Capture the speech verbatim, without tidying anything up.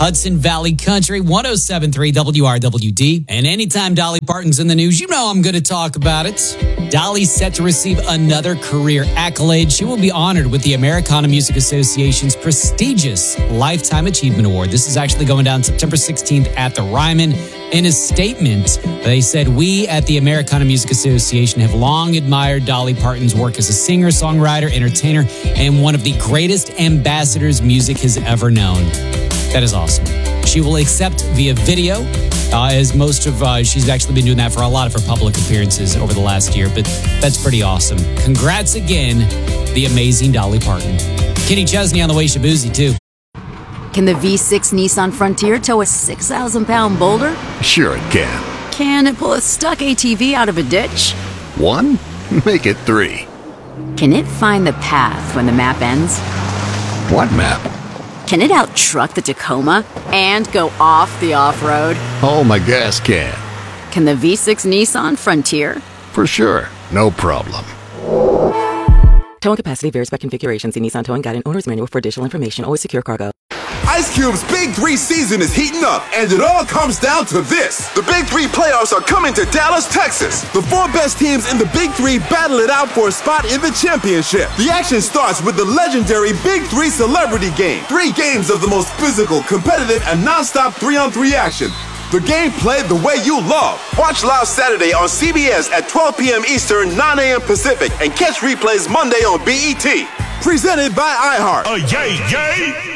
Hudson Valley Country, one oh seven point three W R W D. And anytime Dolly Parton's in the news, you know I'm going to talk about it. Dolly's set to receive another career accolade. She will be honored with the Americana Music Association's prestigious Lifetime Achievement Award. This is actually going down September sixteenth at the Ryman. In a statement, they said, "We at the Americana Music Association have long admired Dolly Parton's work as a singer, songwriter, entertainer, and one of the greatest ambassadors music has ever known." That is awesome. She will accept via video, uh, as most of, uh, she's actually been doing that for a lot of her public appearances over the last year, but that's pretty awesome. Congrats again, the amazing Dolly Parton. Kenny Chesney on the way, Shabuzi, too. Can the V six Nissan Frontier tow a six thousand pound boulder? Sure it can. Can it pull a stuck A T V out of a ditch? One? Make it three. Can it find the path when the map ends? What map? Can it out-truck the Tacoma and go off the off-road? Oh, my gas can. Can the V six Nissan Frontier? For sure. No problem. Towing capacity varies by configuration. See Nissan Towing Guide and Owner's Manual for additional information. Always secure cargo. Ice Cube's Big Three season is heating up, and it all comes down to this. The Big Three playoffs are coming to Dallas, Texas. The four best teams in the Big Three battle it out for a spot in the championship. The action starts with the legendary Big Three Celebrity Game. Three games of the most physical, competitive, and non-stop three-on-three action. The game played the way you love. Watch live Saturday on C B S at twelve p.m. Eastern, nine a.m. Pacific, and catch replays Monday on B E T. Presented by iHeart. Uh, yay, yay!